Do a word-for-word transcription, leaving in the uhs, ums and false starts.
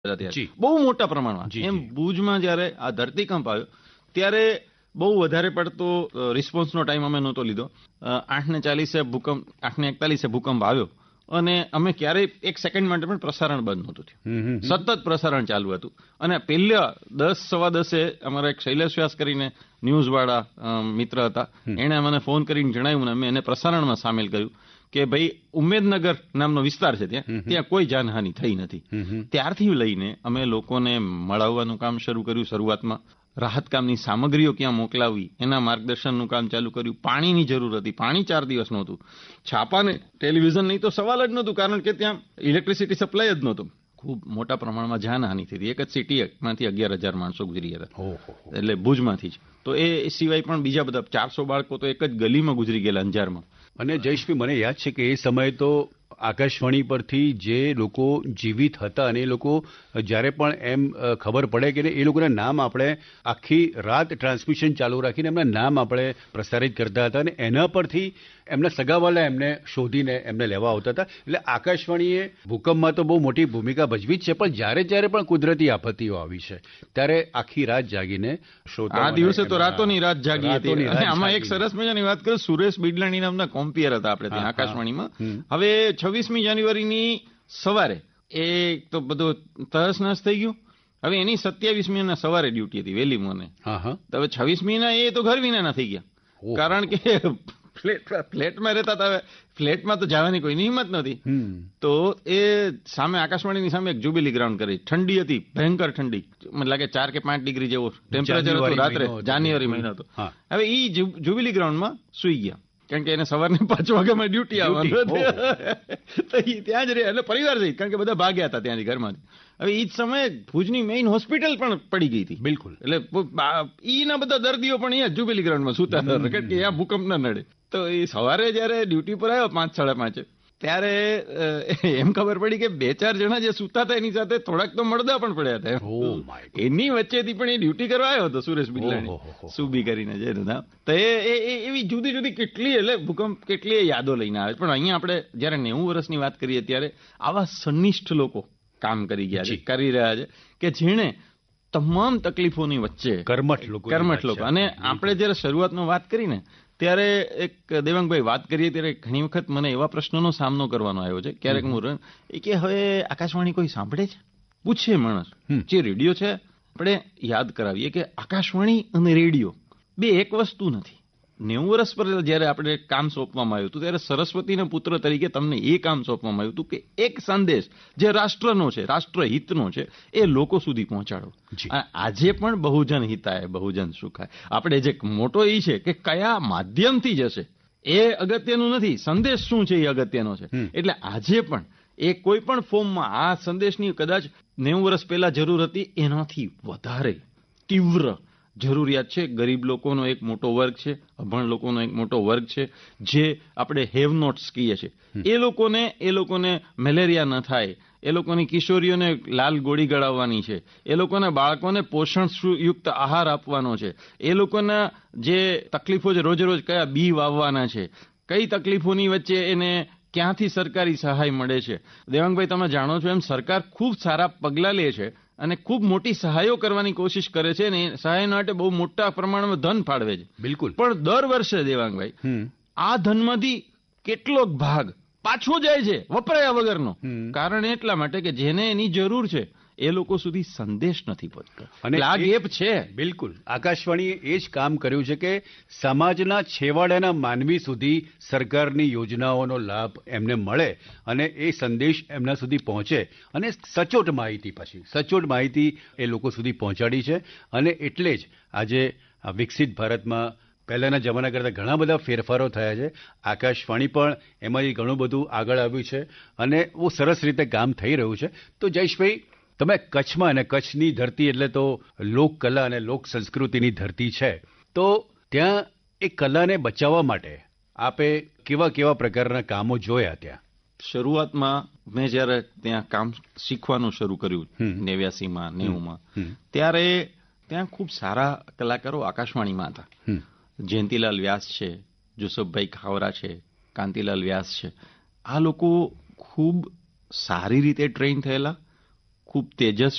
ત્યારે બહુ મોટા પ્રમાણમાં. એમ ભુજમાં જયારે આ ધરતીકંપ આવ્યો ત્યારે બહુ વધારે પડતો રિસ્પોન્સનો ટાઈમ અમે નહોતો લીધો. આઠ ને ચાલીસે ભૂકંપ આઠ ને એકતાલીસે ભૂકંપ આવ્યો અને અમે ક્યારેય એક સેકન્ડ માટે પણ પ્રસારણ બંધ નહોતું થયું. સતત પ્રસારણ ચાલુ હતું. અને પહેલા દસ સવા દસે અમારા એક શૈલેષ વ્યાસ કરીને ન્યૂઝ વાળા મિત્ર હતા, એણે મને ફોન કરીને જણાવ્યું ને અમે એને પ્રસારણમાં સામેલ કર્યું કે ભાઈ ઉમેદનગર નામનો વિસ્તાર છે ત્યાં ત્યાં કોઈ જાનહાનિ થઈ નથી. ત્યારથી લઈને અમે લોકોને મળાવવાનું કામ શરૂ કર્યું. શરૂઆતમાં રાહત કામની સામગ્રીઓ ક્યાં મોકલાવી એના માર્ગદર્શનનું કામ ચાલુ કર્યું. પાણીની જરૂર હતી, પાણી ચાર દિવસ નહોતું. છાપાને ટેલિવિઝન નહીં તો સવાલ જ નહોતું, કારણ કે ત્યાં ઇલેક્ટ્રિસિટી સપ્લાય જ નહોતું. ખૂબ મોટા પ્રમાણમાં જાનહાનિ થઈ હતી. એક જ સિટીમાંથી અગિયાર હજાર માણસો ગુજરી હતા, એટલે ભુજમાંથી જ. તો એ સિવાય પણ બીજા બધા ચારસો બાળકો તો એક જ ગલીમાં ગુજરી ગયેલા અંજારમાં. અને જયેશભાઈ, મને યાદ છે કે એ સમયે તો આકાશવાણી પરથી જે લોકો જીવિત હતા અને એ લોકો જ્યારે પણ એમ ખબર પડે કે એ લોકોના નામ આપણે આખી રાત ટ્રાન્સમિશન ચાલુ રાખીને એમના નામ આપણે પ્રસારિત કરતા હતા અને એના પરથી એમના સગાવાલા એમને શોધીને એમને લેવા આવતા હતા. એટલે આકાશવાણીએ ભૂકંપમાં તો બહુ મોટી ભૂમિકા ભજવી જ છે, પણ જ્યારે જ્યારે પણ કુદરતી આપત્તિઓ આવી છે ત્યારે આખી રાત જાગીને શ્રોતા આ દિવસે તો રાતોની રાત જાગી હતી. અને આમાં એક સરસ મજાની વાત કરું, સુરેશ બિડલાણી નામના કોમ્પિયર હતા આપણે ત્યાં આકાશવાણીમાં. હવે છવ્વીસમી જાન્યુઆરીની સવારે એ તો બધું તહસ નહસ થઈ ગયું. હવે એની સત્યાવીસમી ના સવારે ડ્યુટી હતી વહેલી મને. હવે છવ્વીસમી ના એ તો ઘર વિના થઈ ગયા, કારણ કે ફ્લેટ ફ્લેટમાં રહેતા હતા. હવે ફ્લેટમાં તો જવાની કોઈ હિંમત નથી. તો એ સામે આકાશવાણીની સામે એક જ્યુબિલી ગ્રાઉન્ડ કરી. ઠંડી હતી, ભયંકર ઠંડી, મને લાગે ચાર કે પાંચ ડિગ્રી જેવો ટેમ્પરેચર હતું રાત્રે. જાન્યુઆરી મહિનો હતો. હવે ઈ જ્યુબિલી ગ્રાઉન્ડમાં સુઈ ગયા, કારણ કે એને સવારની પાંચ વાગ્યામાં ડ્યુટી આવવાનું તો એ ત્યાં જ રહે. એટલે પરિવાર સહિત, કારણ કે બધા ભાગ્યા હતા ત્યાંથી ઘરમાંથી. હવે એ જ સમયે ભુજની મેઇન હોસ્પિટલ પણ પડી ગઈ હતી. બિલકુલ. એટલે ઈના બધા દર્દીઓ પણ અહીંયા જ્યુબિલી ગ્રાઉન્ડમાં સુતા હતા, કારણ કે અહીંયા ભૂકંપ ના નડે. તો એ સવારે જયારે ડ્યુટી પર આવ્યો પાંચ સાડા પાંચે, ત્યારે એમ ખબર પડી કે બે ચાર જણા જે સુતા હતા એની સાથે થોડાક તો મળદા પણ પડ્યા હતા. એની વચ્ચેથી પણ એ ડ્યુટી કરવા આવ્યો હતો સુરેશ બિડલાણી, સુબી કરીને જે હતા. તો એ એવી જુદી જુદી કેટલી એટલે ભૂકંપ કેટલી યાદો લઈને આવે. પણ અહીંયા આપણે જયારે નેવું વર્ષની વાત કરીએ ત્યારે આવા સનિષ્ઠ લોકો કામ કરી ગયા છે, કરી રહ્યા છે, કે જેણે તમામ તકલીફોની વચ્ચે કર્મઠ લોકો કર્મઠ લોકો અને આપણે જયારે શરૂઆતમાં વાત કરીને ત્યારે એક દેવાંગભાઈ વાત કરીએ ત્યારે ઘણી વખત મને એવા પ્રશ્નોનો સામનો કરવાનો આવ્યો છે. ક્યારેક હું કે હવે આકાશવાણી કોઈ સાંભળે છે, પૂછે માણસ. જે રેડિયો છે આપણે યાદ કરાવીએ કે આકાશવાણી અને રેડિયો બે એક વસ્તુ નથી. નેવું વર્ષ પર જયારે આપણે કામ સોંપવામાં આવ્યું હતું ત્યારે સરસ્વતીના પુત્ર તરીકે તમને એ કામ સોંપવામાં આવ્યું હતું કે એક સંદેશ જે રાષ્ટ્રનો છે, રાષ્ટ્રહિતનો છે, એ લોકો સુધી પહોંચાડો. આજે પણ બહુજન હિતાય બહુજન સુખાય. આપણે જે મોટો એ છે કે કયા માધ્યમથી જશે એ અગત્યનું નથી, સંદેશ શું છે એ અગત્યનો છે. એટલે આજે પણ એ કોઈ પણ ફોર્મમાં આ સંદેશની કદાચ નેવું વર્ષ પહેલા જરૂર હતી એનાથી વધારે તીવ્ર જરૂરિયાત છે. ગરીબ લોકોનો એક મોટો વર્ગ છે, અભણ લોકોનો એક મોટો વર્ગ છે, જે આપણે હેવ નોટ્સ કહીએ છીએ. એ લોકોને એ લોકોને મેલેરિયા ન થાય, એ લોકોની કિશોરીઓને લાલ ગોળી ગળાવવાની છે, એ લોકોના બાળકોને પોષણયુક્ત આહાર આપવાનો છે, એ લોકોના જે તકલીફો છે રોજ રોજ કયા બી વાવવાના છે, કઈ તકલીફોની વચ્ચે એને ક્યાંથી સરકારી સહાય મળે છે. દેવાંગભાઈ, તમે જાણો છો એમ સરકાર ખૂબ સારા પગલાં લે છે અને ખૂબ મોટી સહાયો કરવાની કોશિશ કરે છે અને સહાય માટે બહુ મોટા પ્રમાણમાં ધન ફાળવે છે. બિલકુલ. પણ દર વર્ષે દેવાંગભાઈ આ ધનમાંથી કેટલોક ભાગ પાછો જાય છે વપરાયા વગરનો. કારણ એટલા માટે કે જેને એની જરૂર છે એ લોકો સુધી સંદેશ નથી પહોંચતો અને આ ગેપ છે. બિલકુલ. આકાશવાણીએ એ જ કામ કર્યું છે કે સમાજના છેવાડાના માનવી સુધી સરકારની યોજનાઓનો લાભ એમને મળે અને એ સંદેશ એમના સુધી પહોંચે અને સચોટ માહિતી પછી સચોટ માહિતી એ લોકો સુધી પહોંચાડી છે. અને એટલે જ આજે આ વિકસિત ભારતમાં પહેલાંના જમાના કરતાં ઘણા બધા ફેરફારો થયા છે. આકાશવાણી પણ એમાંથી ઘણું બધું આગળ આવ્યું છે અને બહુ સરસ રીતે કામ થઈ રહ્યું છે. તો જયેશભાઈ, તમે કચ્છમાં, અને કચ્છની ધરતી એટલે તો લોકકલા અને લોક સંસ્કૃતિની ધરતી છે, તો ત્યાં એ કલાને બચાવવા માટે આપે કેવા કેવા પ્રકારના કામો જોયા ત્યાં? શરૂઆતમાં મેં જ્યારે ત્યાં કામ શીખવાનું શરૂ કર્યું નેવ્યાસીમાં નેવુંમાં, ત્યારે ત્યાં ખૂબ સારા કલાકારો આકાશવાણીમાં હતા. જયંતિલાલ વ્યાસ છે, જુસફભાઈ ખાવરા છે, કાંતિલાલ વ્યાસ છે. આ લોકો ખૂબ સારી રીતે ટ્રેન થયેલા, ખૂબ તેજસ્વી